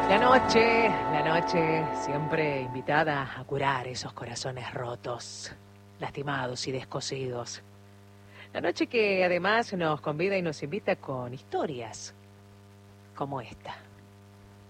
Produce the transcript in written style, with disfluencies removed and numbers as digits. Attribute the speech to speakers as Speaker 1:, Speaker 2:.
Speaker 1: La noche siempre invitada a curar esos corazones rotos, lastimados y descosidos. La noche que además nos convida y nos invita con historias como esta.